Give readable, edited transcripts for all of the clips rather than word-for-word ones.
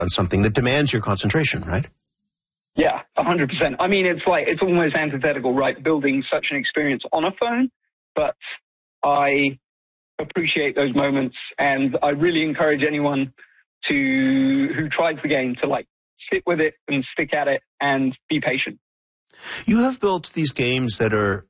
on something that demands your concentration, right? Yeah, 100%. I mean, it's almost antithetical, right? Building such an experience on a phone, but I appreciate those moments, and I really encourage anyone who tries the game to sit with it and stick at it and be patient. You have built these games that are,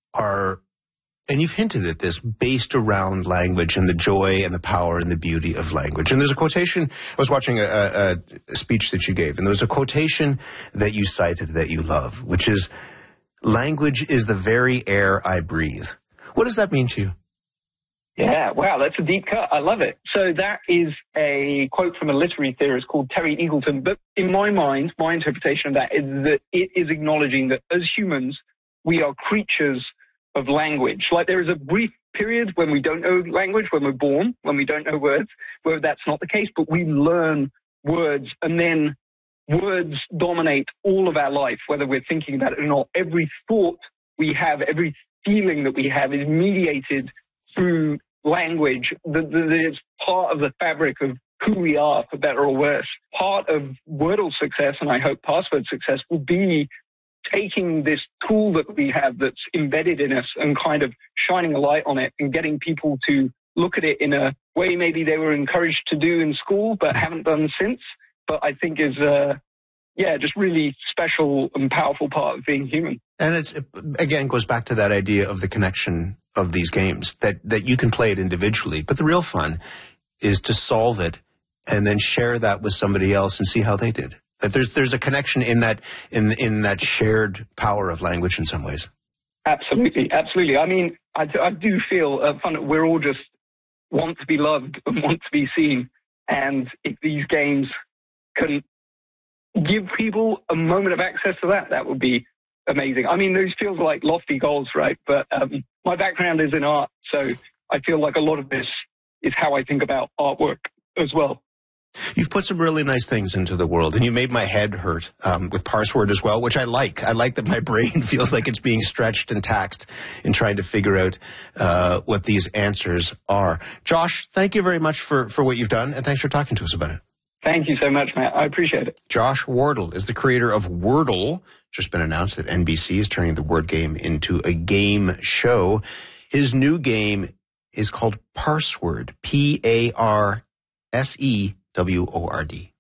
and you've hinted at this, based around language and the joy and the power and the beauty of language. And there's a quotation, I was watching a speech that you gave, and there was a quotation that you cited that you love, which is, "Language is the very air I breathe." What does that mean to you? Yeah, wow, that's a deep cut. I love it. So that is a quote from a literary theorist called Terry Eagleton. But in my mind, my interpretation of that is that it is acknowledging that as humans, we are creatures of language. Like, there is a brief period when we don't know language, when we're born, when we don't know words, where that's not the case, but we learn words, and then words dominate all of our life, whether we're thinking about it or not. Every thought we have, every feeling that we have is mediated through language. It's part of the fabric of who we are, for better or worse. Part of Wordle success, and I hope Password success, will be taking this tool that we have that's embedded in us and kind of shining a light on it and getting people to look at it in a way maybe they were encouraged to do in school but haven't done since. But I think is just really special and powerful part of being human. And it's, again, goes back to that idea of the connection of these games, that you can play it individually, but the real fun is to solve it and then share that with somebody else and see how they did. That there's a connection in that shared power of language in some ways. Absolutely, absolutely. I mean, I do feel fun. We're all just want to be loved and want to be seen, and if these games can give people a moment of access to that, that would be amazing. I mean, those feels like lofty goals, right? But my background is in art, so I feel like a lot of this is how I think about artwork as well. You've put some really nice things into the world, and you made my head hurt with Parsword as well, which I like. I like that my brain feels like it's being stretched and taxed in trying to figure out what these answers are. Josh, thank you very much for what you've done, and thanks for talking to us about it. Thank you so much, Matt. I appreciate it. Josh Wardle is the creator of Wordle. Just been announced that NBC is turning the word game into a game show. His new game is called Parsword, Parseword.